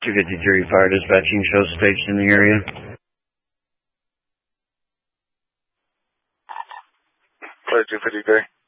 253 fire dispatching show staged in the area. Flight 253.